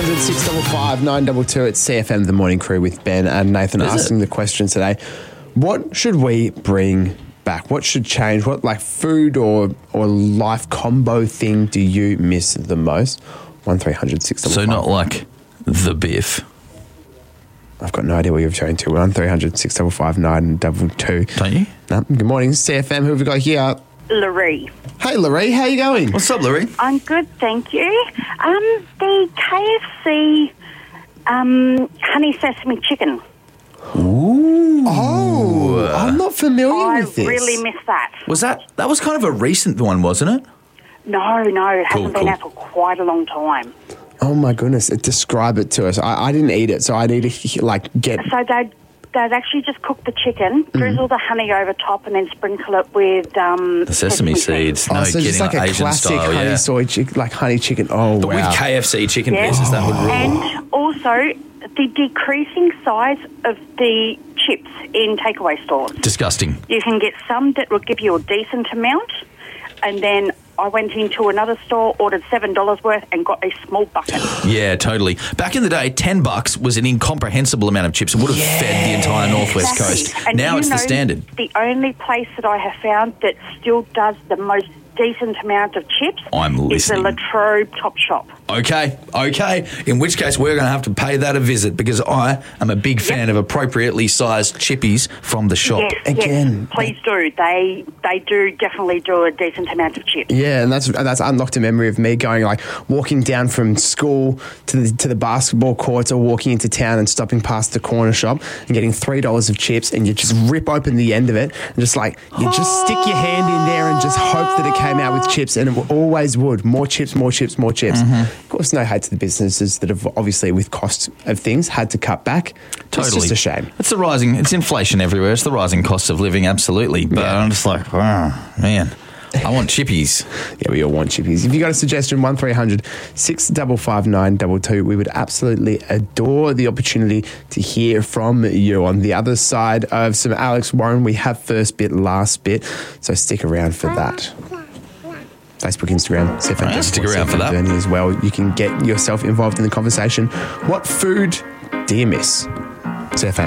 655 922. It's CFM The Morning Crew with Ben and Nathan asking the question today. What should we bring back? What should change? What food or life combo thing do you miss the most? 1300 655. So not like the biff. I've got no idea what you're referring to. 1300 655 922. Don't you? No. Good morning, CFM. Who have we got here? Laree. Hey, Laree. How you going? What's up, Larry? I'm good, thank you. The KFC honey sesame chicken. Ooh. Oh, I'm not familiar with this. I really miss that. That was kind of a recent one, wasn't it? No, it hasn't been Cool. out for quite a long time. Oh, my goodness. Describe it to us. I didn't eat it, so I need to, get... So they'd actually just cook the chicken, drizzle the honey over top, and then sprinkle it with The sesame seeds. No, so just getting like a Asian classic style, honey yeah. soy chicken, honey chicken. Oh, But wow. with KFC chicken Yeah. pieces, that would rule. And also the decreasing size of the chips in takeaway stores. Disgusting. You can get some that will give you a decent amount, and then I went into another store, ordered $7 worth, and got a small bucket. Yeah, totally. Back in the day, $10 was an incomprehensible amount of chips and would have fed the entire Northwest Coast. And Now you it's the know, standard. The only place that I have found that still does the most decent amount of chips I'm is the listening. Latrobe Top Shop. Okay. In which case, we're going to have to pay that a visit because I am a big fan of appropriately sized chippies from the shop. Yes, Again. yes, please do. They do definitely do a decent amount of chips. Yeah, and that's unlocked a memory of me going walking down from school to the basketball courts or walking into town and stopping past the corner shop and getting $3 of chips, and you just rip open the end of it and just you just stick your hand in there and just hope that it came out with chips, and it always would. More chips, more chips, more chips. Mm-hmm. Of course, no hate to the businesses that have obviously, with cost of things, had to cut back. Totally. It's just a shame. It's inflation everywhere. It's the rising costs of living, absolutely. But I'm just man, I want chippies. Yeah, we all want chippies. If you got a suggestion, 1300 655 922, we would absolutely adore the opportunity to hear from you. On the other side of some Alex Warren, we have first bit, last bit, so stick around for that. Facebook, Instagram, CFM. Stick around for that. As well. You can get yourself involved in the conversation. What food do you miss? CFM.